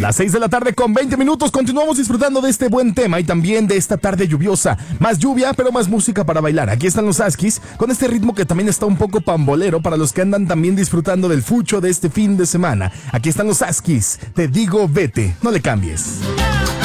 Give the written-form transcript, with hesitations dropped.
Las 6 de la tarde con 20 minutos. Continuamos disfrutando de este buen tema y también de esta tarde lluviosa. Más lluvia, pero más música para bailar. Aquí están los Askis con este ritmo que también está un poco pambolero para los que andan también disfrutando del fucho de este fin de semana. Aquí están los Askis. Te digo vete, no le cambies.